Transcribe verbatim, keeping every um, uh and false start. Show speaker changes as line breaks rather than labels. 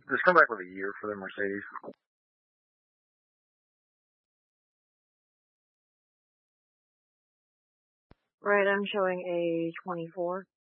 just come back with a year for the Mercedes.
Right, I'm showing a twenty-four.